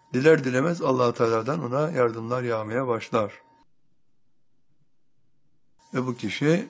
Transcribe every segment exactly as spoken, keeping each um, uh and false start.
Diler dilemez Allah Teala'dan ona yardımlar yağmaya başlar. Ve bu kişi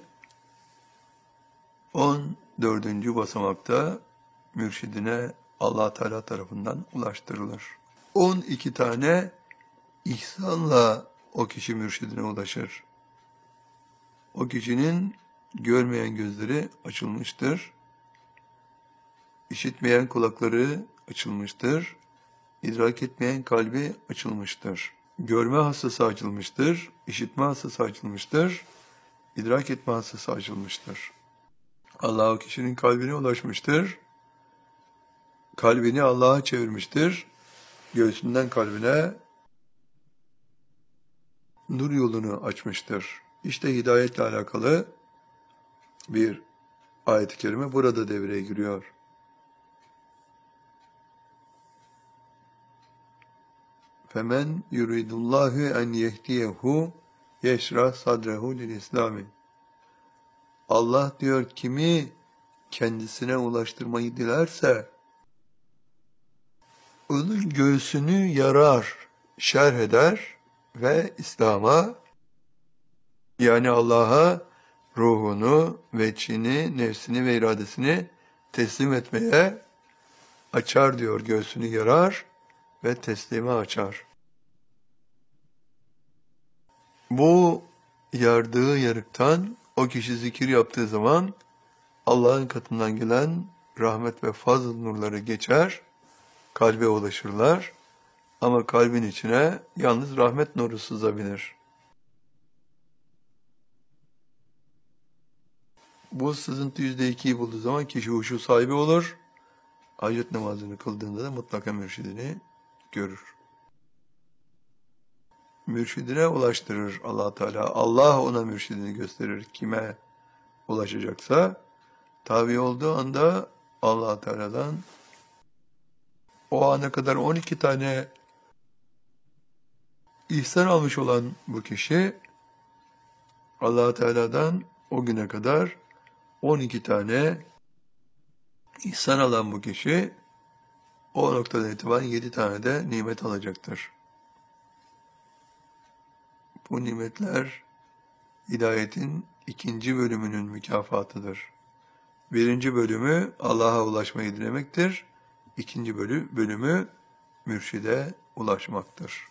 on dördüncü basamakta mürşidine Allah Teala tarafından ulaştırılır. on iki tane ihsanla o kişi mürşidine ulaşır. O kişinin görmeyen gözleri açılmıştır. İşitmeyen kulakları açılmıştır. İdrak etmeyen kalbi açılmıştır. Görme hastası açılmıştır. İşitme hastası açılmıştır. İdrak etme hastası açılmıştır. Allah o kişinin kalbine ulaşmıştır. Kalbini Allah'a çevirmiştir. Göğsünden kalbine nur yolunu açmıştır. İşte hidayetle alakalı bir ayet-i kerime burada devreye giriyor. Femen yuridullahu en yehdiyehu yeşrah sadrehu lil İslami. Allah diyor kimi kendisine ulaştırmayı dilerse onun göğsünü yarar, şerh eder ve İslam'a, yani Allah'a ruhunu, veçhini, nefsini ve iradesini teslim etmeye açar diyor. Göğsünü yarar ve teslime açar. Bu yardığı yarıktan o kişi zikir yaptığı zaman Allah'ın katından gelen rahmet ve fazl nurları geçer, kalbe ulaşırlar. Ama kalbin içine yalnız rahmet nuru sızabilir. Bu sızıntı yüzde ikiyi bulduğu zaman kişi huşu sahibi olur. Hacet namazını kıldığında da mutlaka mürşidini görür. Mürşidine ulaştırır Allah Teala. Allah ona mürşidini gösterir. Kime ulaşacaksa tabi olduğu anda Allah Teala'dan o ana kadar on iki tane ihsan almış olan bu kişi Allah Teala'dan o güne kadar on iki tane ihsan alan bu kişi o noktadan itibaren yedi tane de nimet alacaktır. Bu nimetler hidayetin ikinci bölümünün mükafatıdır. Birinci bölümü Allah'a ulaşmayı dilemektir. İkinci bölü, bölümü mürşide ulaşmaktır.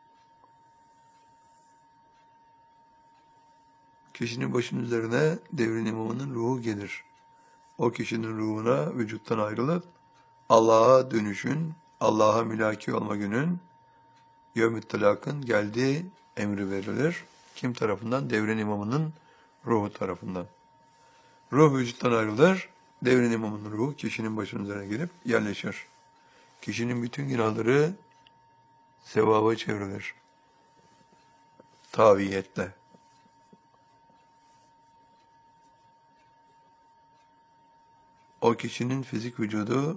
Kişinin başının üzerine devrin imamının ruhu gelir. O kişinin ruhuna vücuttan ayrılıp Allah'a dönüşün, Allah'a mülaki olma günün, yevm-i talakın geldiği emri verilir. Kim tarafından? Devrin imamının ruhu tarafından. Ruh vücuttan ayrılır, devrin imamının ruhu kişinin başının üzerine gelip yerleşir. Kişinin bütün günahları sevaba çevrilir. Taviyetle. O kişinin fizik vücudu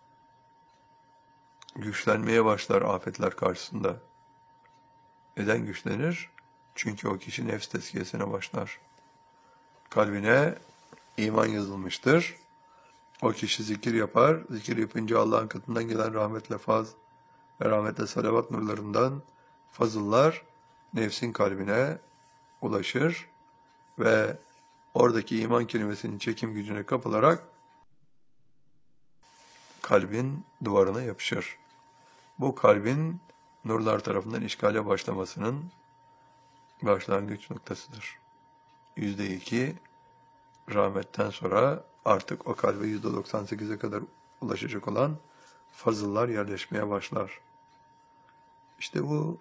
güçlenmeye başlar afetler karşısında. Neden güçlenir? Çünkü o kişi nefs tezkiyesine başlar. Kalbine iman yazılmıştır. O kişi zikir yapar. Zikir yapınca Allah'ın katından gelen rahmetle faz ve rahmetle salavat nurlarından fazıllar nefsin kalbine ulaşır ve oradaki iman kelimesinin çekim gücüne kapılarak kalbin duvarına yapışır. Bu kalbin nurlar tarafından işgale başlamasının başlangıç noktasıdır. Yüzde iki rahmetten sonra artık o kalbe yüzde doksan sekize kadar ulaşacak olan fazıllar yerleşmeye başlar. İşte bu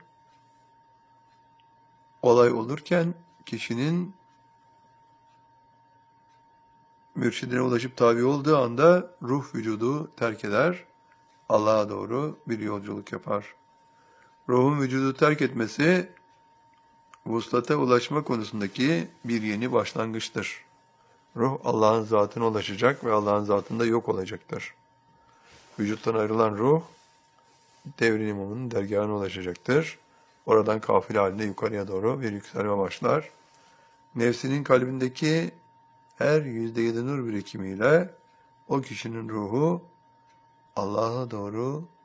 olay olurken kişinin mürşidine ulaşıp tabi olduğu anda ruh vücudu terk eder, Allah'a doğru bir yolculuk yapar. Ruhun vücudu terk etmesi, vuslata ulaşma konusundaki bir yeni başlangıçtır. Ruh Allah'ın zatına ulaşacak ve Allah'ın zatında yok olacaktır. Vücuttan ayrılan ruh, devrin imamının dergahına ulaşacaktır. Oradan kafile halinde yukarıya doğru bir yükselme başlar. Nefsinin kalbindeki her yüzde yedi nur birikimiyle o kişinin ruhu Allah'a doğru